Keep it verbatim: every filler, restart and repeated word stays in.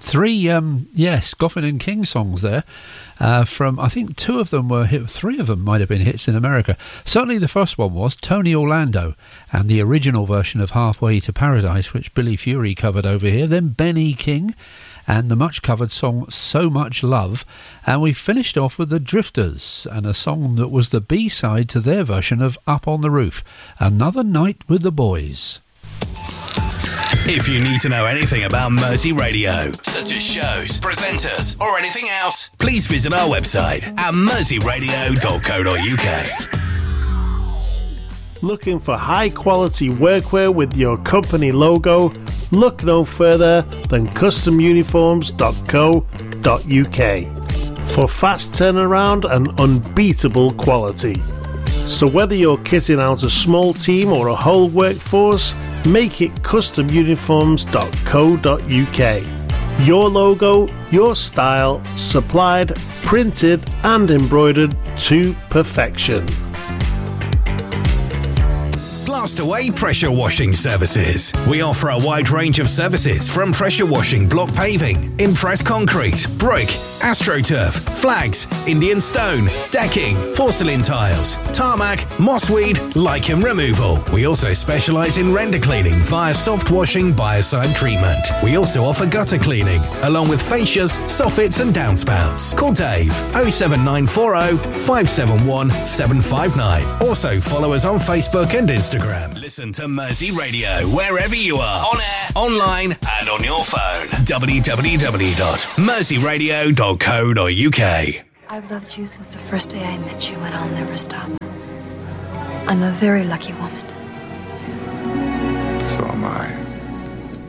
Three, um, yes, Goffin and King songs there. Uh, from, I think two of them were hit, three of them might have been hits in America. Certainly the first one was Tony Orlando and the original version of Halfway to Paradise, which Billy Fury covered over here. Then Benny King and the much covered song So Much Love. And we finished off with the Drifters and a song that was the B-side to their version of Up on the Roof, Another Night with the Boys. If you need to know anything about Mersey Radio, such as shows, presenters, or anything else, please visit our website at mersey radio dot co dot uk. Looking for high-quality workwear with your company logo? Look no further than custom uniforms dot co dot uk for fast turnaround and unbeatable quality. So whether you're kitting out a small team or a whole workforce, make it custom uniforms dot co dot uk. Your logo, your style, supplied, printed and embroidered to perfection. Blastaway Pressure Washing Services. We offer a wide range of services from pressure washing block paving, impressed concrete, brick, AstroTurf, flags, Indian stone, decking, porcelain tiles, tarmac, mossweed, lichen removal. We also specialise in render cleaning via soft washing biocide treatment. We also offer gutter cleaning, along with fascias, soffits and downspouts. Call Dave oh seven nine four oh, five seven one, seven five nine. Also follow us on Facebook and Instagram. Listen to Mersey Radio wherever you are, on air, online and on your phone. w w w dot mersey radio dot co dot uk. I've loved you since the first day I met you, and I'll never stop. I'm a very lucky woman. So am I.